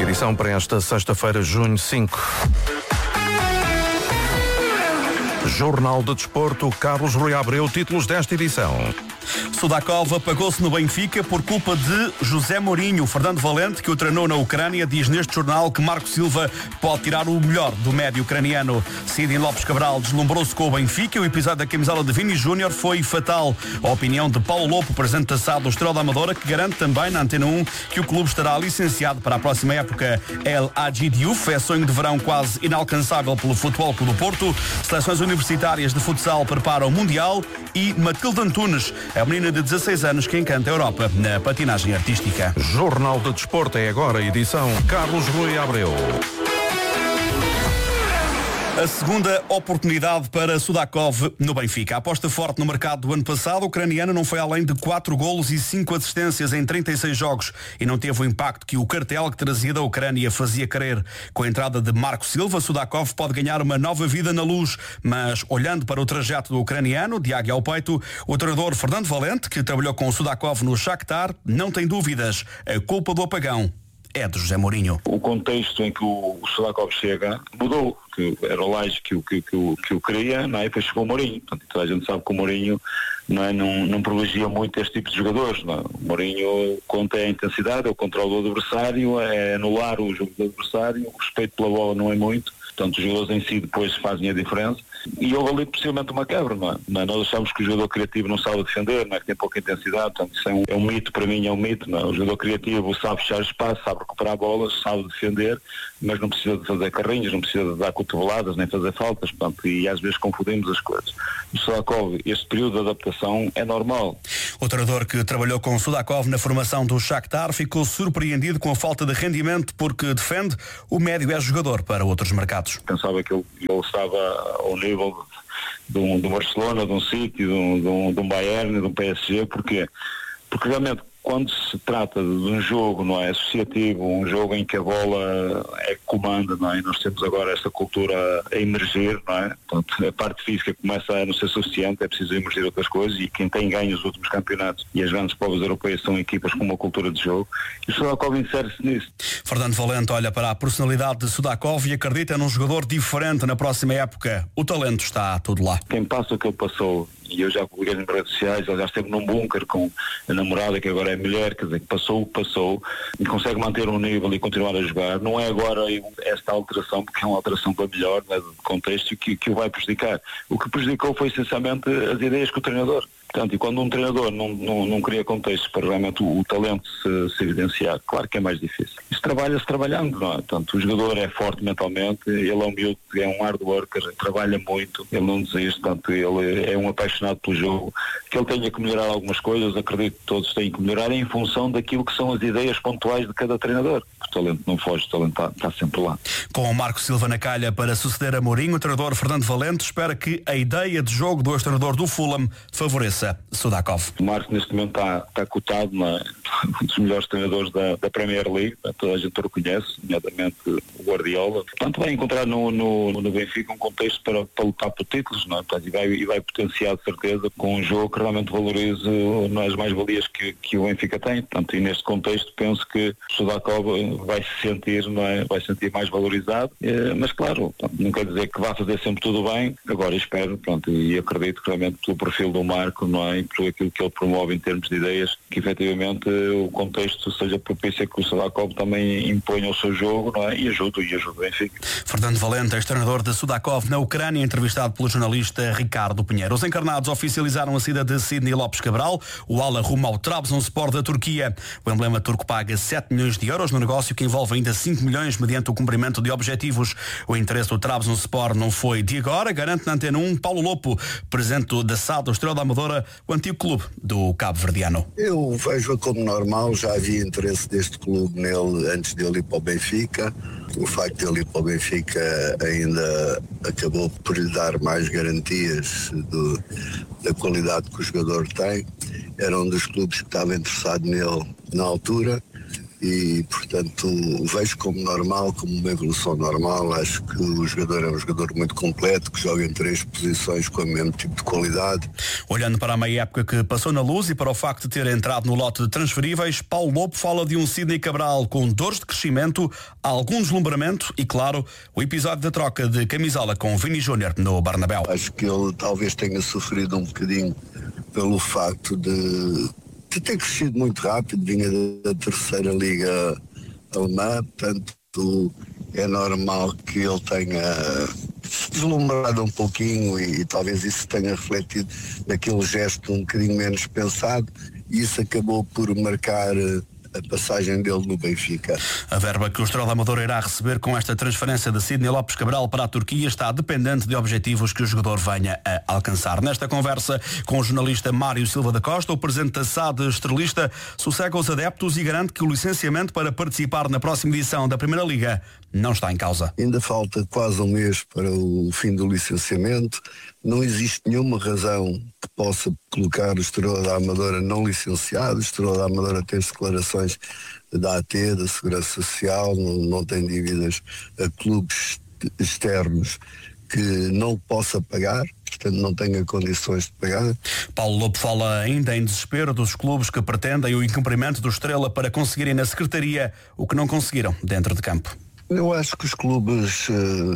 Edição para esta sexta-feira, junho 5. Jornal de Desporto, Carlos Rui Abreu, títulos desta edição. Sudakov apagou-se no Benfica por culpa de José Mourinho. Fernando Valente, que o treinou na Ucrânia, diz neste jornal que Marco Silva pode tirar o melhor do médio ucraniano. Sidney Lopes Cabral deslumbrou-se com o Benfica. O episódio da camisola de Vini Júnior foi fatal. A opinião de Paulo Lopo, presidente da SAD do Estrela da Amadora, que garante também na Antena 1 que o clube estará licenciado para a próxima época. El Hadji Diouf é sonho de verão quase inalcançável pelo Futebol Clube do Porto. Seleções universitárias de futsal preparam o Mundial e Matilde Antunes, a menina de 16 anos que encanta a Europa na patinagem artística. Jornal de Desporto é agora, edição Carlos Rui Abreu. A segunda oportunidade para Sudakov no Benfica. A aposta forte no mercado do ano passado, o ucraniano não foi além de 4 golos e 5 assistências em 36 jogos e não teve o impacto que o cartel que trazia da Ucrânia fazia querer. Com a entrada de Marco Silva, Sudakov pode ganhar uma nova vida na Luz, mas olhando para o trajeto do ucraniano, de águia ao peito, o treinador Fernando Valente, que trabalhou com o Sudakov no Shakhtar, não tem dúvidas. A culpa do apagão é de José Mourinho. O contexto em que o Sudakov chega mudou, que era o Laje que o queria, não é? E depois chegou o Mourinho. Portanto, toda a gente sabe que o Mourinho não privilegia muito este tipo de jogadores. Não é? O Mourinho conta a intensidade, é o controle do adversário, é anular o jogo do adversário, o respeito pela bola não é muito. Portanto, os jogadores em si depois fazem a diferença. E houve ali possivelmente uma quebra, não é? Nós achamos que o jogador criativo não sabe defender, não é? Que tem pouca intensidade, portanto isso é um mito, para mim é um mito, não é? O jogador criativo sabe fechar espaço, sabe recuperar bolas, sabe defender, mas não precisa de fazer carrinhos, não precisa de dar cotoveladas, nem fazer faltas, portanto, e às vezes confundimos as coisas. O Sudakov, este período de adaptação é normal. O treinador que trabalhou com o Sudakov na formação do Shakhtar ficou surpreendido com a falta de rendimento porque defende o médio é jogador para outros mercados. Pensava que ele estava ao nível de um Barcelona, de um City, de um Bayern, de um PSG, porque realmente quando se trata de um jogo, não é, associativo, um jogo em que a bola é que comanda, não é? Nós temos agora esta cultura a emergir, não é? Portanto, a parte física começa a não ser suficiente, é preciso emergir outras coisas e quem tem ganho os últimos campeonatos e as grandes provas europeias são equipas com uma cultura de jogo e o Sudakov insere-se nisso. Fernando Valente olha para a personalidade de Sudakov e acredita num jogador diferente na próxima época. O talento está tudo lá. Quem passa o que ele passou, e eu já publiquei nas redes sociais, ele já esteve num bunker com a namorada que agora é mulher, quer dizer, que passou o que passou e consegue manter um nível e continuar a jogar. Não é agora esta alteração, porque é uma alteração para melhor, né, de contexto, que o vai prejudicar. O que prejudicou foi essencialmente as ideias que o treinador. Portanto, e quando um treinador não cria contexto para realmente o talento se evidenciar, claro que é mais difícil. Isso trabalha-se trabalhando, não é? Portanto, o jogador é forte mentalmente, ele é um miúdo, é um hard worker, trabalha muito, ele não desiste, portanto, ele é um apaixonado pelo jogo. Que ele tenha que melhorar algumas coisas, acredito que todos têm que melhorar em função daquilo que são as ideias pontuais de cada treinador. O talento não foge, o talento está sempre lá. Com o Marco Silva na calha para suceder a Mourinho, o treinador Fernando Valente espera que a ideia de jogo do ex-treinador do Fulham favoreça Sudakov. O Marco neste momento está cotado, um dos melhores treinadores da Premier League, toda a gente o reconhece, nomeadamente o Guardiola. Portanto, vai encontrar no Benfica um contexto para lutar por títulos, não é? Portanto, e vai potenciar de certeza com um jogo que realmente valorize as mais-valias que o Benfica tem. Portanto, e neste contexto penso que o Sudakov vai se sentir, não é? Vai se sentir mais valorizado, mas claro, portanto, não quer dizer que vá fazer sempre tudo bem. Agora espero, pronto, e acredito que realmente pelo perfil do Marco, não é? E por aquilo que ele promove em termos de ideias, que efetivamente o contexto seja propício a que o Sudakov também imponha o seu jogo, não é? E ajuda o Benfica. Fernando Valente, ex-treinador de Sudakov na Ucrânia, entrevistado pelo jornalista Ricardo Pinheiro. Os encarnados oficializaram a saída de Sidney Lopes Cabral, o ala rumo ao Trabzonspor da Turquia. O emblema turco paga 7 milhões de euros no negócio que envolve ainda 5 milhões mediante o cumprimento de objetivos. O interesse do Trabzonspor não foi de agora, garante na Antena 1 Paulo Lopo, presidente da SAD do Estrela da Amadora, o antigo clube do cabo-verdiano. Eu vejo como normal, já havia interesse deste clube nele antes dele ir para o Benfica. O facto de ele ir para o Benfica ainda acabou por lhe dar mais garantias da qualidade que o jogador tem. Era um dos clubes que estava interessado nele na altura e portanto vejo como normal, como uma evolução normal. Acho que o jogador é um jogador muito completo, que joga em 3 posições com o mesmo tipo de qualidade. Olhando para a meia época que passou na Luz e para o facto de ter entrado no lote de transferíveis, Paulo Lopo fala de um Sidney Cabral com dores de crescimento, algum deslumbramento e, claro, o episódio da troca de camisola com Vini Júnior no Bernabéu. Acho que ele talvez tenha sofrido um bocadinho pelo facto de ter crescido muito rápido, vinha da terceira liga alemã, portanto é normal que ele tenha deslumbrado um pouquinho e talvez isso tenha refletido naquele gesto um bocadinho menos pensado, e isso acabou por marcar a passagem dele no Benfica. A verba que o Estrela da Amadora irá receber com esta transferência de Sidney Lopes Cabral para a Turquia está dependente de objetivos que o jogador venha a alcançar. Nesta conversa com o jornalista Mário Silva da Costa, o presidente da SAD estrelista sossega os adeptos e garante que o licenciamento para participar na próxima edição da Primeira Liga não está em causa. Ainda falta quase um mês para o fim do licenciamento. Não existe nenhuma razão que possa colocar o Estrela da Amadora não licenciado. O Estrela da Amadora tem declarações da AT, da Segurança Social, não tem dívidas a clubes externos que não possa pagar, portanto não tenha condições de pagar. Paulo Lopo fala ainda em desespero dos clubes que pretendem o incumprimento do Estrela para conseguirem na Secretaria o que não conseguiram dentro de campo. Eu acho que os clubes,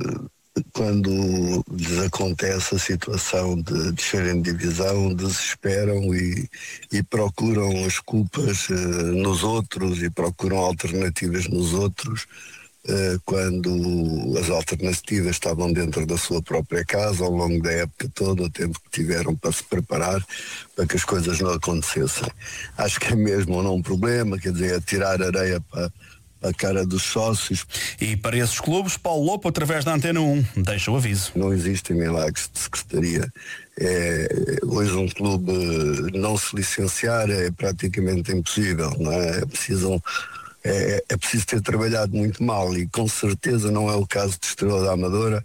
quando lhes acontece a situação de descerem de divisão, desesperam e procuram as culpas nos outros e procuram alternativas nos outros, quando as alternativas estavam dentro da sua própria casa ao longo da época toda, o tempo que tiveram para se preparar para que as coisas não acontecessem. Acho que é mesmo ou não um problema, quer dizer, é tirar areia para a cara dos sócios. E para esses clubes, Paulo Lopo, através da Antena 1, deixa o aviso. Não existem milagres de secretaria. Hoje um clube não se licenciar é praticamente impossível, não é? É preciso ter trabalhado muito mal e com certeza não é o caso de Estrela da Amadora.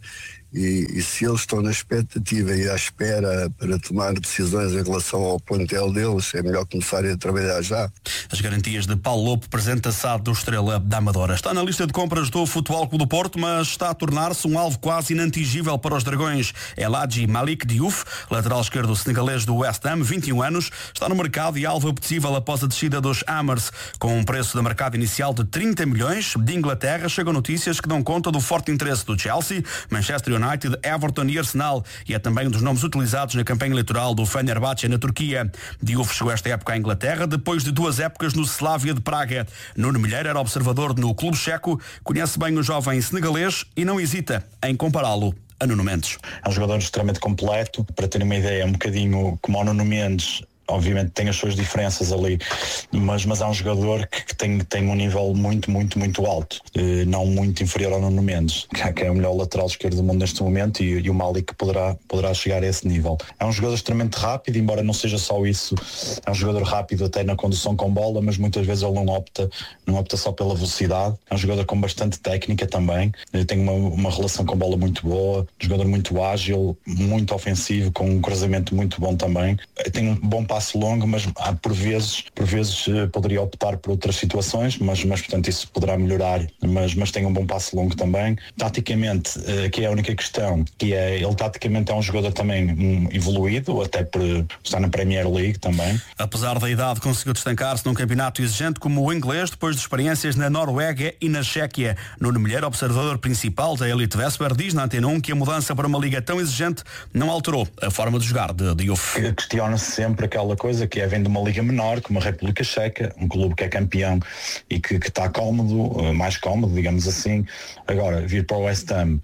E se eles estão na expectativa e à espera para tomar decisões em relação ao plantel deles, é melhor começarem a trabalhar já. As garantias de Paulo Lopo, presidente da SAD do Estrela da Amadora. Está na lista de compras do Futebol Clube do Porto, mas está a tornar-se um alvo quase inatingível para os dragões. El Hadji Malik Diouf, lateral esquerdo senegalês do West Ham, 21 anos, está no mercado e alvo apetecível após a descida dos Hammers. Com um preço de mercado inicial de 30 milhões, de Inglaterra chegam notícias que dão conta do forte interesse do Chelsea, Manchester United, Everton e Arsenal, e é também um dos nomes utilizados na campanha eleitoral do Fenerbahçe na Turquia. Diouf chegou esta época à Inglaterra depois de 2 épocas no Slavia de Praga. Nuno Milheiro era observador no clube checo, conhece bem o jovem senegalês e não hesita em compará-lo a Nuno Mendes. É um jogador extremamente completo, para ter uma ideia, é um bocadinho como o Nuno Mendes. Obviamente tem as suas diferenças ali, mas é um jogador que tem um nível muito alto, não muito inferior ao Nuno Mendes, que é o melhor lateral esquerdo do mundo neste momento, e o Malik poderá chegar a esse nível. É um jogador extremamente rápido, embora não seja só isso, é um jogador rápido até na condução com bola, mas muitas vezes ele não opta só pela velocidade. É um jogador com bastante técnica também, tem uma relação com bola muito boa, um jogador muito ágil, muito ofensivo, com um cruzamento muito bom também. Tem um bom passo longo, mas por vezes poderia optar por outras situações, mas portanto isso poderá melhorar, mas tem um bom passo longo também. Taticamente, que é a única questão, que é, ele taticamente é um jogador também evoluído, até por estar na Premier League também. Apesar da idade, conseguiu destacar-se num campeonato exigente como o inglês, depois de experiências na Noruega e na Chequia. Nuno Milheiro, observador principal da Elite Vesper, diz na Antena 1 que a mudança para uma liga tão exigente não alterou a forma de jogar de Diouf. Questiona-se sempre aquela coisa que vem de uma liga menor, como a República Checa, um clube que é campeão e que está cómodo, mais cómodo, digamos assim. Agora, vir para o West Ham,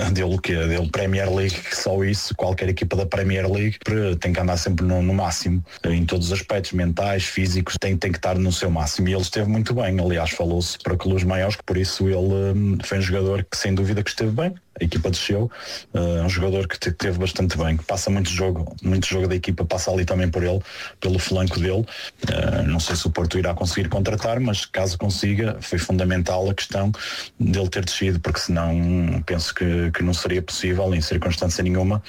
dele Premier League, que só isso, qualquer equipa da Premier League tem que andar sempre no máximo, em todos os aspectos, mentais, físicos, tem que estar no seu máximo, e ele esteve muito bem. Aliás, falou-se para clubes maiores, que por isso ele foi um jogador que sem dúvida que esteve bem. A equipa desceu, é um jogador que teve bastante bem, que passa muito jogo da equipa passa ali também por ele, pelo flanco dele. Não sei se o Porto irá conseguir contratar, mas caso consiga, foi fundamental a questão dele ter descido, porque senão penso que não seria possível em circunstância nenhuma.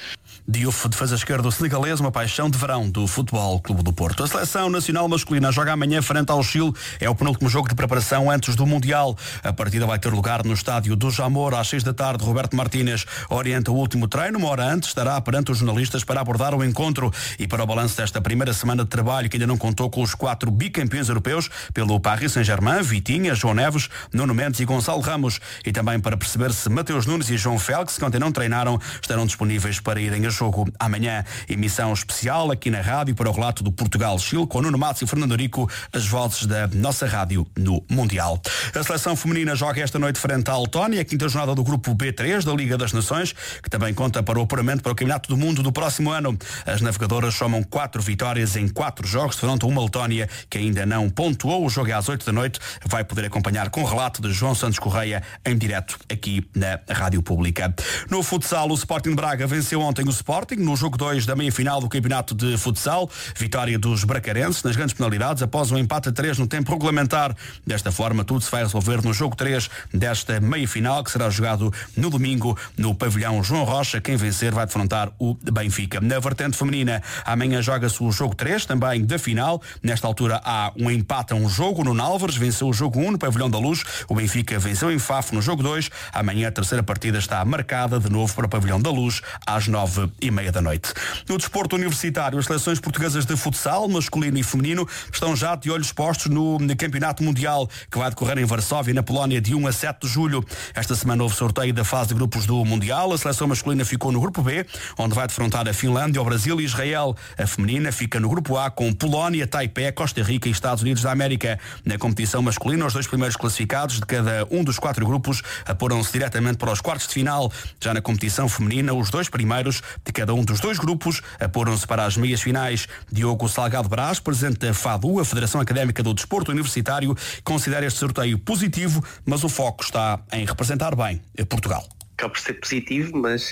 Diouf, defesa esquerda senegalês, uma paixão de verão do Futebol Clube do Porto. A seleção nacional masculina joga amanhã frente ao Chile. É o penúltimo jogo de preparação antes do Mundial. A partida vai ter lugar no estádio do Jamor às 6 da tarde. Roberto Martínez orienta o último treino. Uma hora antes estará perante os jornalistas para abordar o encontro e para o balanço desta primeira semana de trabalho, que ainda não contou com os 4 bicampeões europeus pelo Paris Saint-Germain, Vitinha, João Neves, Nuno Mendes e Gonçalo Ramos. E também para perceber se Mateus Nunes e João Félix, que ontem não treinaram, estarão disponíveis para irem a jogo amanhã. Emissão especial aqui na rádio para o relato do Portugal-Chile, com Nuno Matos e Fernando Rico, as vozes da nossa rádio no Mundial. A seleção feminina joga esta noite frente à Letónia, a quinta jornada do grupo B3 da Liga das Nações, que também conta para o apuramento para o Campeonato do Mundo do próximo ano. As navegadoras somam 4 vitórias em 4 jogos, defrontam uma Letónia que ainda não pontuou. O jogo é às 8 da noite. Vai poder acompanhar com o relato de João Santos Correia em direto aqui na Rádio Pública. No futsal, o Sporting de Braga venceu ontem o Sporting no jogo 2 da meia-final do Campeonato de Futsal. Vitória dos bracarenses nas grandes penalidades após um empate a 3 no tempo regulamentar. Desta forma, tudo se vai resolver no jogo 3 desta meia-final, que será jogado no domingo no pavilhão João Rocha. Quem vencer vai defrontar o Benfica. Na vertente feminina, amanhã joga-se o jogo 3, também da final. Nesta altura há um empate a um jogo. No Álvares venceu o jogo 1 no pavilhão da Luz. O Benfica venceu em Fafo no jogo 2. Amanhã a terceira partida está marcada de novo para o pavilhão da Luz às 9h30 da noite. No desporto universitário, as seleções portuguesas de futsal, masculino e feminino, estão já de olhos postos no Campeonato Mundial, que vai decorrer em Varsóvia, na Polónia, de 1 a 7 de julho. Esta semana houve sorteio da fase de grupos do Mundial. A seleção masculina ficou no grupo B, onde vai defrontar a Finlândia, o Brasil e Israel. A feminina fica no grupo A com Polónia, Taipei, Costa Rica e Estados Unidos da América. Na competição masculina, os 2 primeiros classificados de cada um dos 4 grupos apuram-se diretamente para os quartos de final. Já na competição feminina, os 2 primeiros de cada um dos 2 grupos apuram-se para as meias finais. Diogo Salgado Brás, presidente da FADU, a Federação Académica do Desporto Universitário, considera este sorteio positivo, mas o foco está em representar bem Portugal. Acaba por ser positivo, mas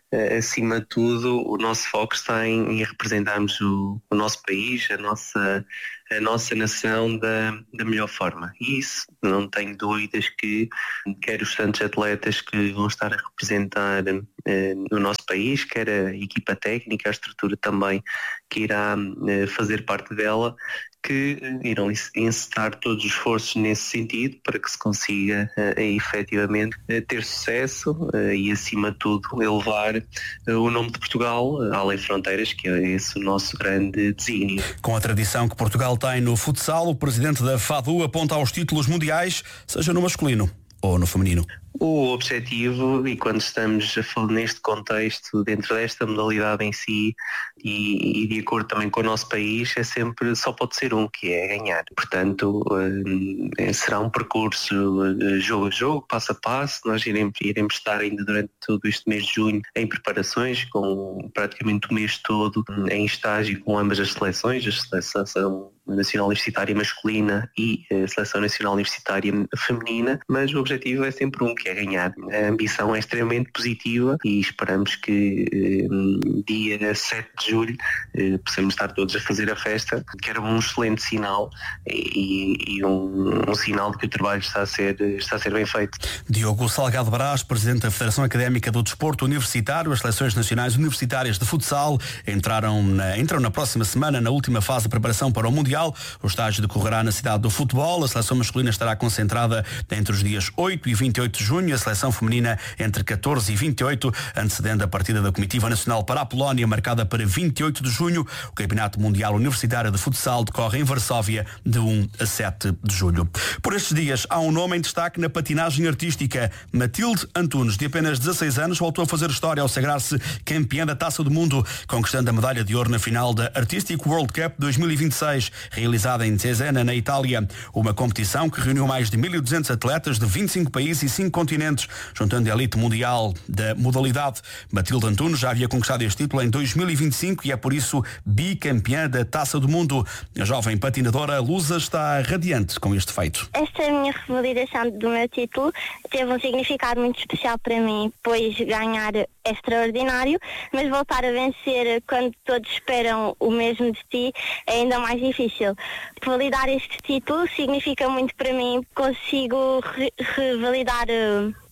acima de tudo o nosso foco está em representarmos o nosso país, a nossa nação da melhor forma. E isso, não tenho dúvidas que quer os tantos atletas que vão estar a representar no nosso país, quer a equipa técnica, a estrutura também que irá fazer parte dela, que irão encetar todos os esforços nesse sentido para que se consiga efetivamente ter sucesso e, acima de tudo, elevar o nome de Portugal além fronteiras, que é esse o nosso grande desígnio. Com a tradição que Portugal tem no futsal, o presidente da FADU aponta aos títulos mundiais, seja no masculino ou no feminino. O objetivo, e quando estamos a falar neste contexto, dentro desta modalidade em si e de acordo também com o nosso país, é sempre, só pode ser um, que é ganhar. Portanto, será um percurso jogo a jogo, passo a passo. Nós iremos estar ainda durante todo este mês de junho em preparações, com praticamente o mês todo em estágio com ambas as seleções, a Seleção Nacional Universitária Masculina e a Seleção Nacional Universitária Feminina, mas o objetivo é sempre um, que é ganhar. A ambição é extremamente positiva e esperamos que dia 7 de julho possamos estar todos a fazer a festa, que era um excelente sinal e um sinal de que o trabalho está a ser bem feito. Diogo Salgado Brás, presidente da Federação Académica do Desporto Universitário. As seleções nacionais universitárias de futsal entram na próxima semana na última fase de preparação para o Mundial. O estágio decorrerá na cidade do futebol. A seleção masculina estará concentrada entre os dias 8 e 28 de junho, a seleção feminina entre 14 e 28, antecedendo a partida da Comitiva Nacional para a Polónia, marcada para 28 de junho. O Campeonato Mundial Universitário de Futsal decorre em Varsóvia de 1 a 7 de julho. Por estes dias, há um nome em destaque na patinagem artística. Matilde Antunes, de apenas 16 anos, voltou a fazer história ao sagrar-se campeã da Taça do Mundo, conquistando a medalha de ouro na final da Artistic World Cup 2026, realizada em Cesena, na Itália. Uma competição que reuniu mais de 1.200 atletas de 25 países e 5 continentes, juntando a elite mundial da modalidade. Matilde Antunes já havia conquistado este título em 2025 e é por isso bicampeã da Taça do Mundo. A jovem patinadora lusa está radiante com este feito. Esta minha revalidação do meu título teve um significado muito especial para mim, pois ganhar é extraordinário, mas voltar a vencer quando todos esperam o mesmo de ti é ainda mais difícil. Validar este título significa muito para mim. Consigo revalidar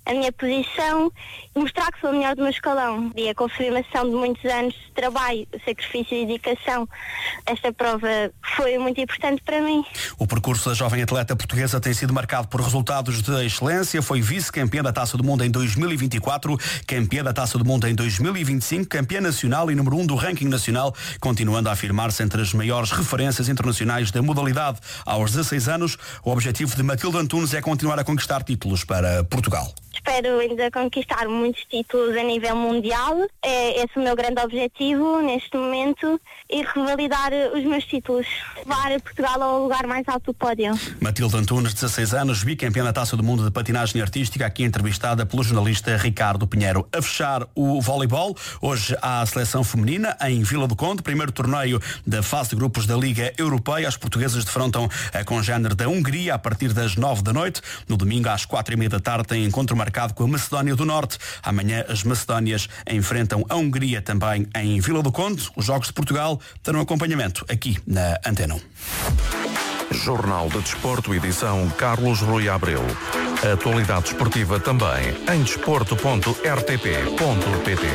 a minha posição e mostrar que sou a melhor do meu escalão. E a confirmação de muitos anos de trabalho, sacrifício e dedicação, esta prova foi muito importante para mim. O percurso da jovem atleta portuguesa tem sido marcado por resultados de excelência. Foi vice-campeã da Taça do Mundo em 2024, campeã da Taça do Mundo em 2025, campeã nacional e número 1 do ranking nacional, continuando a afirmar-se entre as maiores referências internacionais da modalidade. Aos 16 anos, o objetivo de Matilde Antunes é continuar a conquistar títulos para Portugal. Espero ainda conquistar muitos títulos a nível mundial. Esse é o meu grande objetivo neste momento e revalidar os meus títulos. Levar Portugal ao lugar mais alto do pódio. Matilde Antunes, 16 anos, bicampeã da Taça do Mundo de Patinagem Artística, aqui entrevistada pelo jornalista Ricardo Pinheiro. A fechar o voleibol, hoje há a seleção feminina em Vila do Conde, primeiro torneio da fase de grupos da Liga Europeia. As portuguesas defrontam a congénere da Hungria a partir das 9 da noite. No domingo, às 4h30 da tarde, tem encontro marcado com a Macedónia do Norte. Amanhã as macedónias enfrentam a Hungria também em Vila do Conde. Os Jogos de Portugal terão acompanhamento aqui na Antena 1. Jornal de Desporto, edição Carlos Rui Abreu. A atualidade esportiva também em desporto.rtp.pt.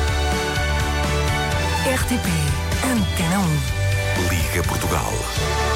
RTP Antena 1. Liga Portugal.